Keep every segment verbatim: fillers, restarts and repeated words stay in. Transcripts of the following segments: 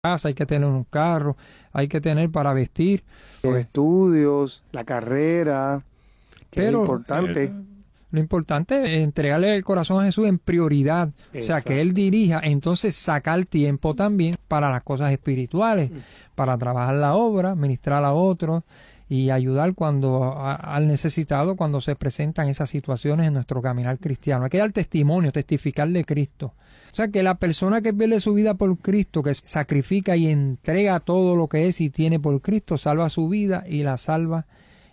casa, hay que tener un carro, hay que tener para vestir. Los estudios, la carrera, que Pero, es importante. Eh, lo importante es entregarle el corazón a Jesús en prioridad. Exacto. O sea, que Él dirija, entonces sacar tiempo también para las cosas espirituales, para trabajar la obra, ministrar a otros y ayudar cuando a, al necesitado cuando se presentan esas situaciones en nuestro caminar cristiano. Hay que dar testimonio, testificar de Cristo. O sea, que la persona que pierde su vida por Cristo, que sacrifica y entrega todo lo que es y tiene por Cristo, salva su vida y la salva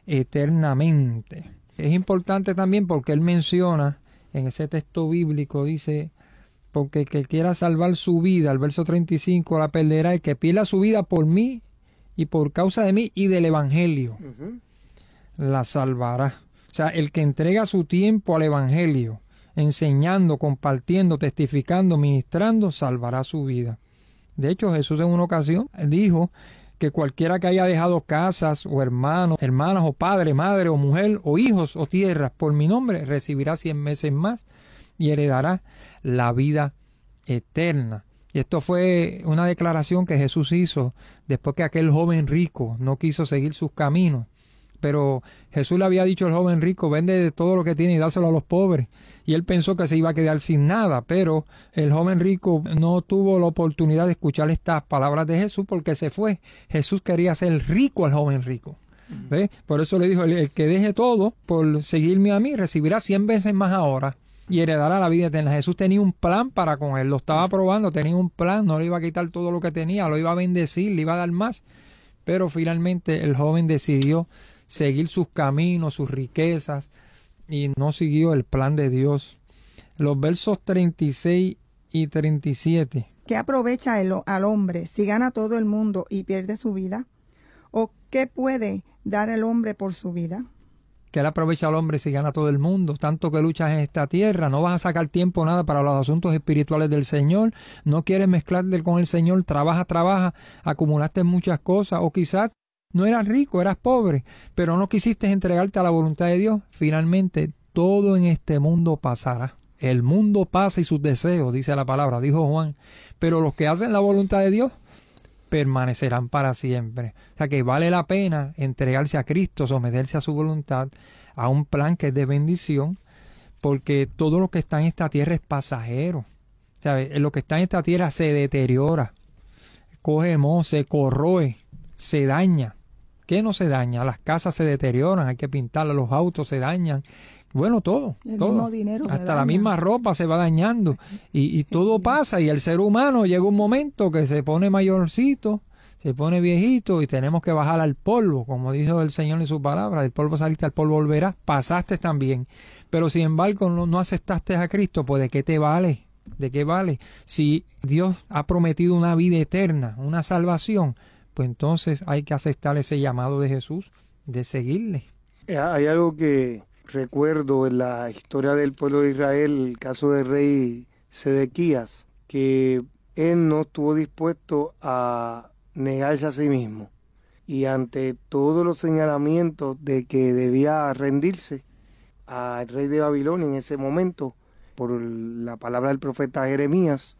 eternamente. Es importante también porque él menciona en ese texto bíblico, dice, porque el que quiera salvar su vida, el verso treinta y cinco, la perderá, el que pierda su vida por mí y por causa de mí y del evangelio, uh-huh. la salvará. O sea, el que entrega su tiempo al evangelio, enseñando, compartiendo, testificando, ministrando, salvará su vida. De hecho, Jesús en una ocasión dijo que cualquiera que haya dejado casas o hermanos, hermanas o padre, madre o mujer o hijos o tierras por mi nombre, recibirá cien veces más y heredará la vida eterna. Y esto fue una declaración que Jesús hizo después que aquel joven rico no quiso seguir sus caminos. Pero Jesús le había dicho al joven rico, vende todo lo que tiene y dáselo a los pobres. Y él pensó que se iba a quedar sin nada, pero el joven rico no tuvo la oportunidad de escuchar estas palabras de Jesús porque se fue. Jesús quería hacer rico al joven rico. ¿Ves? Por eso le dijo, el, el que deje todo por seguirme a mí recibirá cien veces más ahora y heredará la vida eterna. Jesús tenía un plan para con él, lo estaba probando, tenía un plan, no le iba a quitar todo lo que tenía, lo iba a bendecir, le iba a dar más. Pero finalmente el joven decidió seguir sus caminos, sus riquezas, y no siguió el plan de Dios. Los versos treinta y seis y treinta y siete. ¿Qué aprovecha el, al hombre si gana todo el mundo y pierde su vida? ¿O qué puede dar el hombre por su vida? ¿Qué le aprovecha al hombre si gana todo el mundo? Tanto que luchas en esta tierra, no vas a sacar tiempo nada para los asuntos espirituales del Señor, no quieres mezclarte con el Señor, trabaja, trabaja, acumulaste muchas cosas, o quizás no eras rico, eras pobre, pero no quisiste entregarte a la voluntad de Dios. Finalmente, todo en este mundo pasará. El mundo pasa y sus deseos, dice la palabra, dijo Juan. Pero los que hacen la voluntad de Dios permanecerán para siempre. O sea que vale la pena entregarse a Cristo, someterse a su voluntad, a un plan que es de bendición, porque todo lo que está en esta tierra es pasajero. ¿Sabes? Lo que está en esta tierra se deteriora, coge moho, se corroe, se daña. ¿Qué no se daña? Las casas se deterioran, hay que pintarlas, los autos se dañan. Bueno, todo, el todo. Mismo dinero hasta se la misma ropa se va dañando y, y todo pasa, y el ser humano llega un momento que se pone mayorcito, se pone viejito y tenemos que bajar al polvo, como dijo el Señor en su palabra, del polvo saliste, al polvo volverás, pasaste también, pero sin embargo no, no aceptaste a Cristo, pues ¿de qué te vale? ¿De qué vale? Si Dios ha prometido una vida eterna, una salvación, pues entonces hay que aceptar ese llamado de Jesús, de seguirle. Hay algo que recuerdo en la historia del pueblo de Israel, el caso del rey Sedequías, que él no estuvo dispuesto a negarse a sí mismo. Y ante todos los señalamientos de que debía rendirse al rey de Babilonia en ese momento, por la palabra del profeta Jeremías,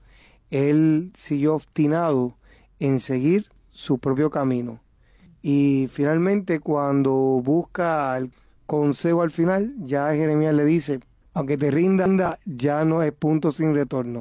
él siguió obstinado en seguir su propio camino. Y finalmente, cuando busca el consejo al final, ya Jeremías le dice, aunque te rinda, ya no es punto sin retorno.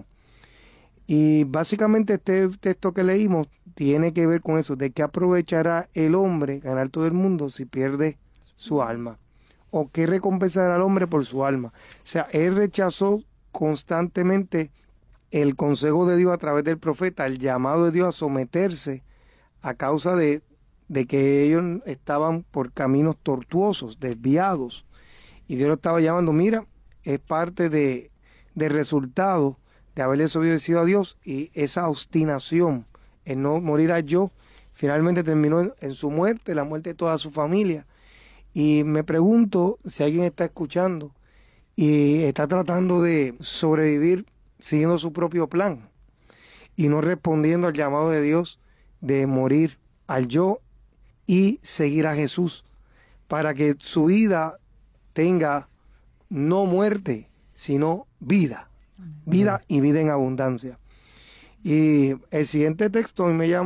Y básicamente este texto que leímos tiene que ver con eso, de qué aprovechará el hombre ganar todo el mundo si pierde su alma, o qué recompensará al hombre por su alma. O sea, él rechazó constantemente el consejo de Dios a través del profeta, el llamado de Dios a someterse a causa de, de que ellos estaban por caminos tortuosos, desviados, y Dios lo estaba llamando, mira, es parte de, de resultado de haberle desobedecido a Dios, y esa obstinación en no morir a yo, finalmente terminó en, en su muerte, la muerte de toda su familia. Y me pregunto si alguien está escuchando y está tratando de sobrevivir siguiendo su propio plan y no respondiendo al llamado de Dios de morir al yo y seguir a Jesús, para que su vida tenga no muerte, sino vida, vida y vida en abundancia. Y el siguiente texto a mí me llama